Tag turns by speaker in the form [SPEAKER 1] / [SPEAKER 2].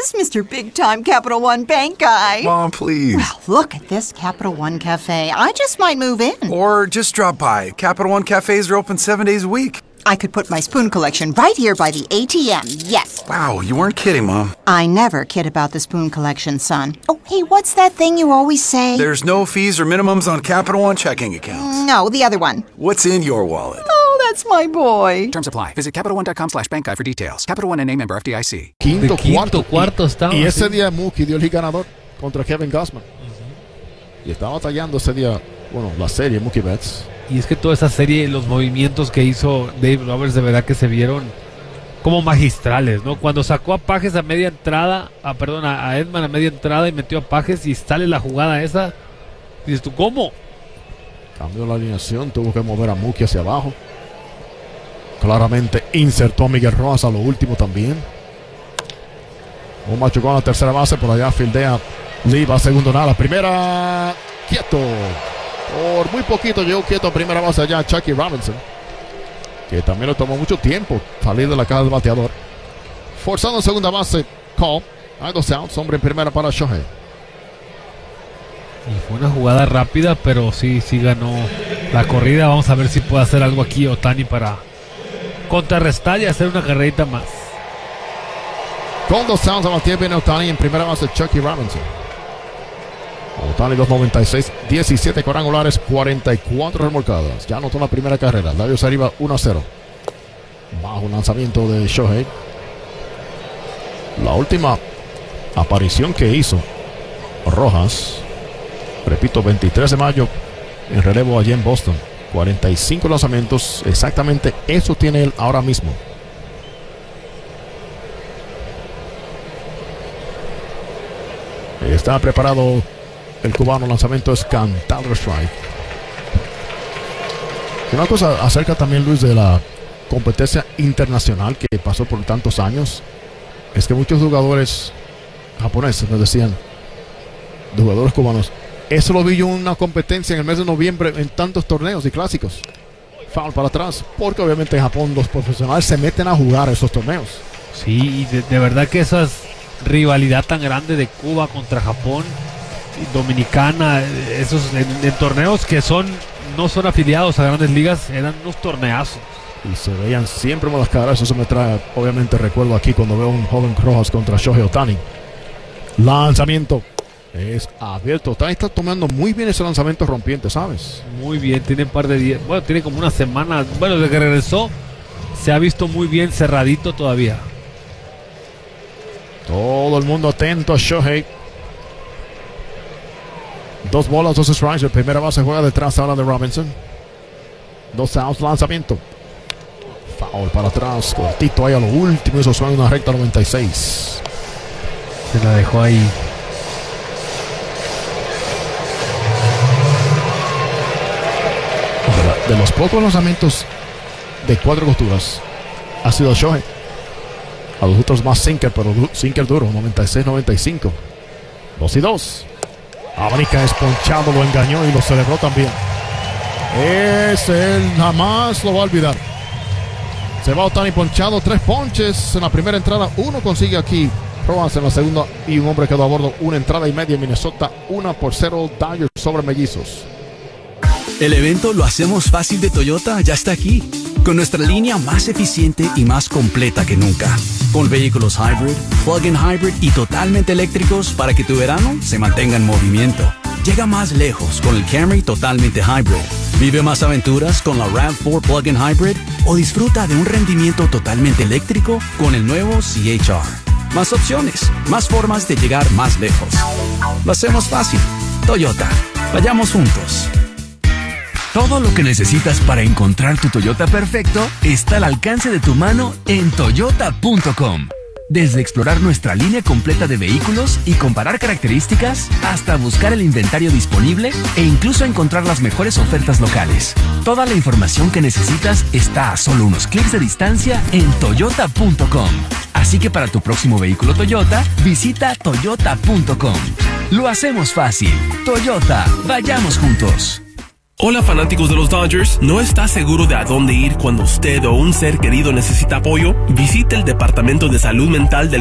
[SPEAKER 1] is Mr. Big Time Capital One Bank guy.
[SPEAKER 2] Mom, please.
[SPEAKER 1] Well, look at this Capital One Cafe. I just might move in.
[SPEAKER 2] Or just drop by. Capital One cafes are open 7 days a week.
[SPEAKER 1] I could put my spoon collection right here by the ATM, yes.
[SPEAKER 2] Wow, you weren't kidding, Mom.
[SPEAKER 1] I never kid about the spoon collection, son. Oh, hey, what's that thing you always say?
[SPEAKER 2] There's no fees or minimums on Capital One checking accounts.
[SPEAKER 1] No, the other one.
[SPEAKER 2] What's in your wallet?
[SPEAKER 1] Oh, that's my boy.
[SPEAKER 3] Terms apply. Visit CapitalOne.com/bankguide for details. Capital One NA, member FDIC.
[SPEAKER 4] Quinto,
[SPEAKER 5] cuarto estaba.
[SPEAKER 4] Y ese
[SPEAKER 5] sí.
[SPEAKER 4] día Mookie dio el hit ganador contra Kevin Gausman. Y estaba batallando ese día, bueno, la serie Mookie Betts.
[SPEAKER 5] Y es que toda esa serie, los movimientos que hizo Dave Roberts, de verdad que se vieron como magistrales, ¿no? Cuando sacó a Pages a media entrada, a Edman a media entrada y metió a Pages y sale la jugada esa, dices tú, ¿cómo?
[SPEAKER 4] Cambió la alineación, tuvo que mover a Mookie hacia abajo. Claramente insertó a Miguel Rojas a lo último también. Un machucón a la tercera base, por allá fildea Lee, va a segundo nada. Primera, quieto. Por muy poquito llegó quieto a primera base allá Chucky Robinson, que también le tomó mucho tiempo salir de la caja del bateador. Forzando en segunda base, Cole. Hay 2 outs, hombre en primera para Shohei.
[SPEAKER 5] Y fue una jugada rápida, pero sí ganó la corrida. Vamos a ver si puede hacer algo aquí Ohtani para contrarrestar y hacer una carrerita más.
[SPEAKER 4] Con 2 outs a batir viene Ohtani en primera base Chucky Robinson. Ohtani 2.96, 17 cuadrangulares, 44 remolcadas. Ya anotó la primera carrera. Darius arriba 1-0. Bajo un lanzamiento de Shohei. La última aparición que hizo Rojas, repito, 23 de mayo en relevo allí en Boston. 45 lanzamientos, exactamente eso tiene él ahora mismo. Está preparado el cubano, lanzamiento es cantado, strike. Una cosa acerca también, Luis, de la competencia internacional que pasó por tantos años, es que muchos jugadores japoneses nos decían, de jugadores cubanos, eso lo vi yo en una competencia en el mes de noviembre en tantos torneos y clásicos. Foul para atrás, porque obviamente en Japón los profesionales se meten a jugar esos torneos.
[SPEAKER 5] Sí, y de verdad que esa rivalidad tan grande de Cuba contra Japón y Dominicana, esos en torneos que no son afiliados a grandes ligas, eran unos torneazos.
[SPEAKER 4] Y se veían siempre las caras. Eso me trae, obviamente, recuerdo aquí cuando veo a un joven Rojas contra Shohei Ohtani. Lanzamiento es abierto. Ohtani está tomando muy bien ese lanzamiento rompiente, ¿sabes?
[SPEAKER 5] Muy bien, tiene un par de días. Bueno, tiene como una semana. Bueno, desde que regresó, se ha visto muy bien cerradito todavía.
[SPEAKER 4] Todo el mundo atento a Shohei. 2 bolas, 2 strikes. El primera base juega detrás ahora de Robinson. 2 outs, lanzamiento. Foul para atrás, cortito ahí a lo último. Eso suena una recta 96.
[SPEAKER 5] Se la dejó ahí.
[SPEAKER 4] De los pocos lanzamientos de 4 costuras ha sido Shohei. A los otros más sinker, pero sinker duro, 96-95. 2-2. Abanica es ponchado, lo engañó y lo celebró también. Él jamás lo va a olvidar. Se va Ohtani ponchado, 3 ponches en la primera entrada. 1 consigue aquí Rojas en la segunda y un hombre quedó a bordo. 1 entrada y media en Minnesota, 1-0 Dodgers sobre Mellizos.
[SPEAKER 6] El evento Lo Hacemos Fácil de Toyota ya está aquí, con nuestra línea más eficiente y más completa que nunca, con vehículos hybrid, plug-in hybrid y totalmente eléctricos para que tu verano se mantenga en movimiento. Llega más lejos con el Camry totalmente hybrid. Vive más aventuras con la RAV4 plug-in hybrid o disfruta de un rendimiento totalmente eléctrico con el nuevo CHR. Más opciones, más formas de llegar más lejos. Lo hacemos fácil. Toyota. Vayamos juntos. Todo lo que necesitas para encontrar tu Toyota perfecto está al alcance de tu mano en Toyota.com. Desde explorar nuestra línea completa de vehículos y comparar características, hasta buscar el inventario disponible e incluso encontrar las mejores ofertas locales. Toda la información que necesitas está a solo unos clics de distancia en Toyota.com. Así que para tu próximo vehículo Toyota, visita Toyota.com. Lo hacemos fácil. Toyota, vayamos juntos.
[SPEAKER 7] Hola fanáticos de los Dodgers, ¿no está seguro de a dónde ir cuando usted o un ser querido necesita apoyo? Visite el Departamento de Salud Mental del